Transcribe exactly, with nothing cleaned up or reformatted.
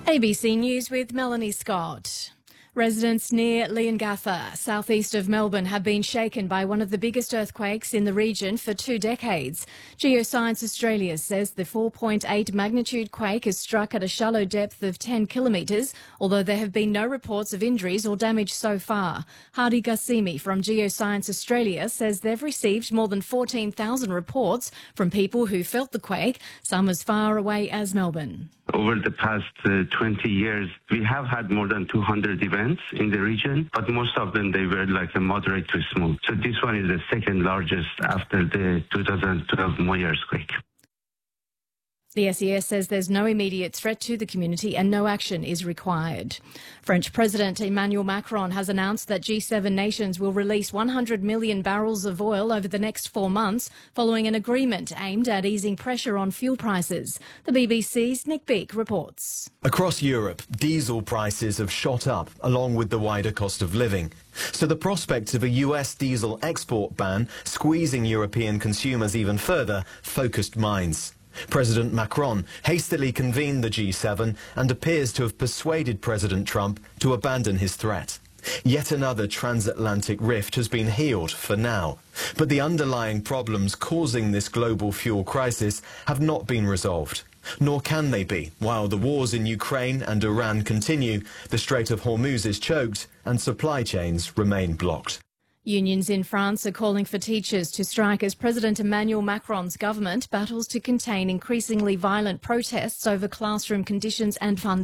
A B C News with Melanie Scott. Residents near Leongatha, southeast of Melbourne, have been shaken by one of the biggest earthquakes in the region for two decades. Geoscience Australia says the four point eight magnitude quake has struck at a shallow depth of ten kilometres, although there have been no reports of injuries or damage so far. Hadi Ghassemi from Geoscience Australia says they've received more than fourteen thousand reports from people who felt the quake, some as far away as Melbourne. Over the past uh, twenty years, we have had more than two hundred events in the region, but most of them, they were like a moderate to small. So this one is the second largest after the two thousand twelve Moya earthquake. The S E S says there's no immediate threat to the community and no action is required. French President Emmanuel Macron has announced that G seven nations will release one hundred million barrels of oil over the next four months following an agreement aimed at easing pressure on fuel prices. The B B C's Nick Beak reports. Across Europe, diesel prices have shot up along with the wider cost of living. So the prospect of a U S diesel export ban squeezing European consumers even further focused minds. President Macron hastily convened the G seven and appears to have persuaded President Trump to abandon his threat. Yet another transatlantic rift has been healed for now. But the underlying problems causing this global fuel crisis have not been resolved. Nor can they be. While the wars in Ukraine and Iran continue, the Strait of Hormuz is choked and supply chains remain blocked. Unions in France are calling for teachers to strike as President Emmanuel Macron's government battles to contain increasingly violent protests over classroom conditions and funding.